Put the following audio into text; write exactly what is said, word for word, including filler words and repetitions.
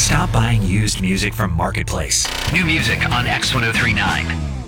Stop buying used music from Marketplace. New music on X ten thirty-nine.